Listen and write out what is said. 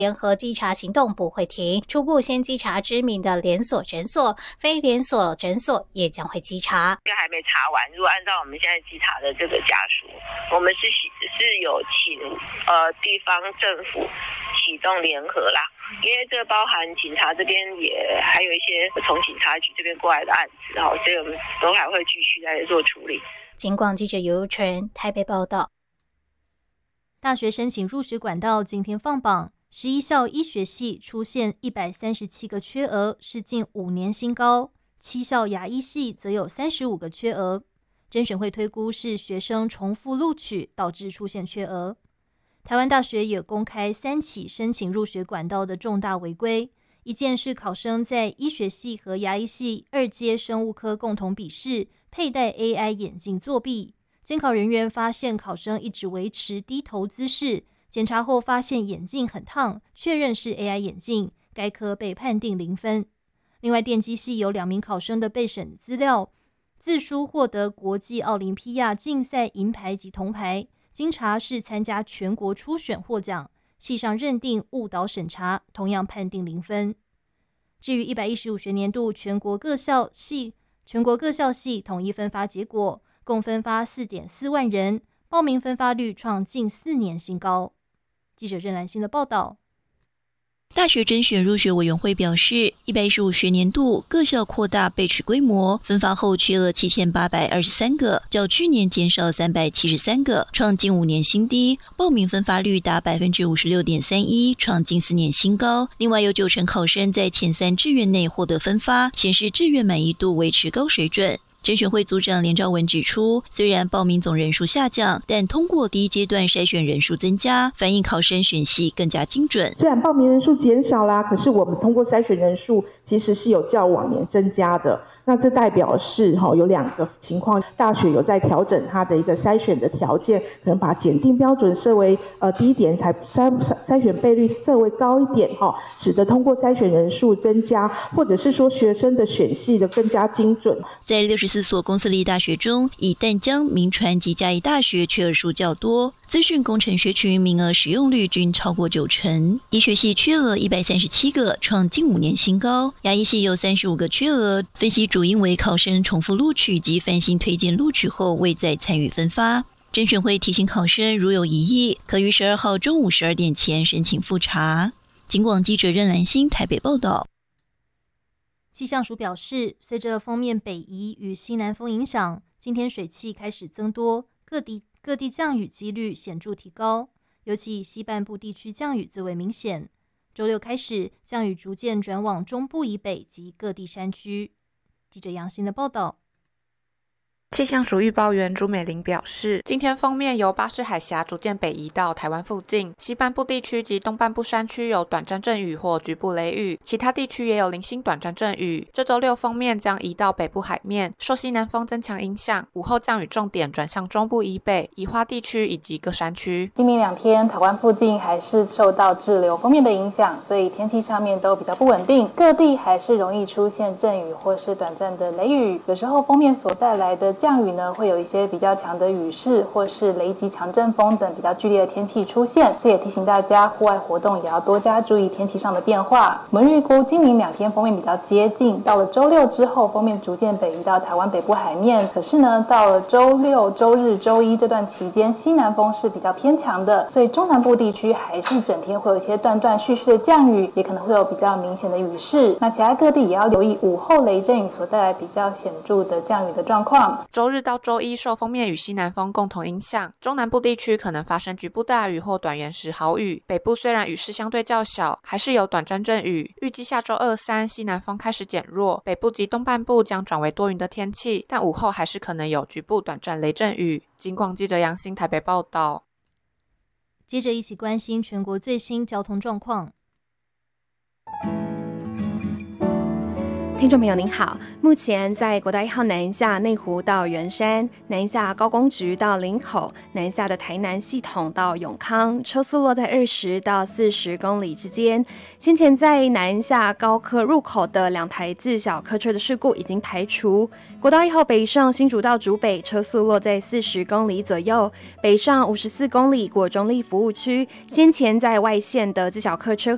联合稽查行动不会停，初步先稽查知名的连锁诊所，非连锁诊所也将会稽查。 还没查完，如果按照我们现在稽查的这个家属，我们是有请地方政府启动联合啦，因为这包含警察这边也还有一些从警察局这边过来的案子，所以我们都还会继续在做处理。 警广记者尤纯台北报道。 大学申请入学管道今天放榜，11校医学系出现137个缺额，是近5年新高；7校牙医系则有35个缺额。甄选会推估是学生重复录取导致出现缺额。台湾大学也公开3起申请入学管道的重大违规，一件是考生在医学系和牙医系2阶生物科共同笔试佩戴 AI 眼镜作弊。监考人员发现考生一直维持低头姿势，检查后发现眼镜很烫，确认是 AI 眼镜，该科被判定0分。另外，电机系有2名考生的备审资料自书获得国际奥林匹亚竞赛银牌及铜牌，经查是参加全国初选获奖，系上认定误导审查，同样判定0分。至于115学年度全国各校系统一分发结果，共分发 4.4 万人，报名分发率创近4年新高。记者任兰心的报道。 大学甄选入学委员会表示，115学年度各校扩大备取规模，分发后缺额7823个，较去年减少373个，创近5年新低，报名分发率达 56.31%， 创近4年新高。另外有90%考生在前3志愿内获得分发，显示志愿满意度维持高水准。甄选会组长连兆文指出，虽然报名总人数下降，但通过第一阶段筛选人数增加，反映考生选系更加精准。 虽然报名人数减少啦，可是我们通过筛选人数其实是有较往年增加的。那这代表是有2个情况，大学有在调整它的一个筛选的条件，可能把检定标准设为低一点，才筛选倍率设为高一点，使得通过筛选人数增加，或者是说学生的选系的更加精准。 在64所公私立大学中，以淡江、铭传及嘉义大学缺额数较多，资讯工程学群名额使用率均超过90%，医学系缺额137个，创近5年新高；牙医系有35个缺额，分析主因为考生重复录取及翻新推荐录取后未再参与分发。甄选会提醒考生，如有疑义，可于12号中午12点前申请复查。警广记者任兰心台北报道。 气象署表示，随着锋面北移与西南风影响，今天水汽开始增多，各地降雨几率显著提高，尤其以西半部地区降雨最为明显。周六开始，降雨逐渐转往中部以北及各地山区。记者杨欣的报道。 气象署预报员朱美玲表示，今天锋面由巴士海峡逐渐北移到台湾附近，西半部地区及东半部山区有短暂阵雨或局部雷雨，其他地区也有零星短暂阵雨。这周六锋面将移到北部海面，受西南风增强影响，午后降雨重点转向中部以北、宜花地区以及各山区。 今明2天，台湾附近还是受到滞留锋面的影响，所以天气上面都比较不稳定，各地还是容易出现阵雨或是短暂的雷雨。有时候锋面所带来的降雨呢，会有一些比较强的雨势或是雷击强阵风等比较剧烈的天气出现，所以也提醒大家户外活动也要多加注意天气上的变化。我们预估今明2天锋面比较接近，到了周六之后锋面逐渐北移到台湾北部海面，可是呢到了周六、周日、周一这段期间西南风是比较偏强的，所以中南部地区还是整天会有一些断断续续的降雨，也可能会有比较明显的雨势。那其他各地也要留意午后雷阵雨所带来比较显著的降雨的状况。 周日到周一受锋面与西南风共同影响，中南部地区可能发生局部大雨或短延时豪雨，北部虽然雨势相对较小，还是有短暂阵雨。预计下周2、3西南风开始减弱，北部及东半部将转为多云的天气，但午后还是可能有局部短暂雷阵雨。警广记者杨欣台北报道。 接着一起关心全国最新交通状况。 听众朋友您好，目前在国道1号南下内湖到圆山、南下高工局到林口、南下的台南系统到永康，车速落在20到40公里之间。先前在南下高科入口的2台自小客车的事故已经排除。国道1号北上新竹到竹北，车速落在40公里左右，北上54公里国中立服务区，先前在外线的自小客车